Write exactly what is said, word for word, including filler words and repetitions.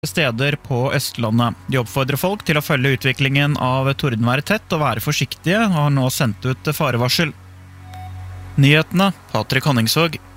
steder på Østlandet. De oppfordrer folk til å følge utviklingen av tordenværet tett og være forsiktige, og har nå sendt ut farevarsel. Nyhetene, Patrik Honningsvåg.